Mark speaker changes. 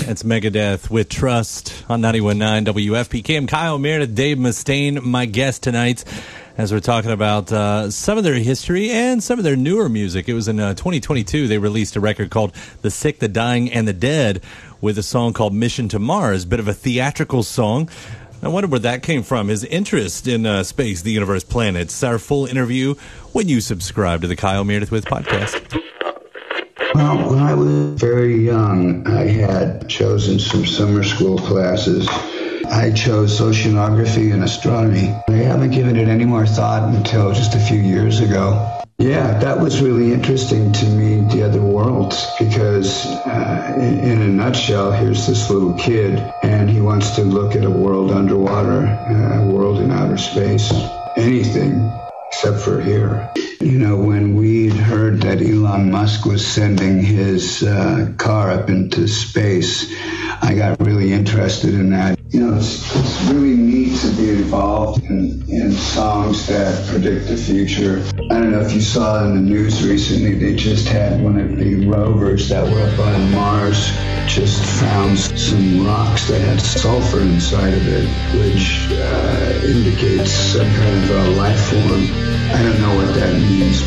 Speaker 1: It's Megadeth with Trust on 91.9 WFPK. I'm Kyle Meredith, Dave Mustaine, my guest tonight, as we're talking about some of their history and some of their newer music. It was in 2022 they released a record called The Sick, the Dying, and the Dead with a song called Mission to Mars, a bit of a theatrical song. I wonder where that came from, his interest in space, the universe, planets. It's our full interview when you subscribe to the Kyle Meredith With podcast.
Speaker 2: Well, when I was very young, I had chosen some summer school classes. I chose oceanography and astronomy. I haven't given it any more thought until just a few years ago. Yeah, that was really interesting to me, the other worlds, because in a nutshell, here's this little kid, and he wants to look at a world underwater, a world in outer space, anything except for here. You know, when we heard that Elon Musk was sending his car up into space, I got really interested in that. You know, it's really neat to be involved in songs that predict the future. I don't know if you saw in the news recently, they just had one of the rovers that were up on Mars just found some rocks that had sulfur inside of it, which indicates some kind of a life form. I don't know what that means,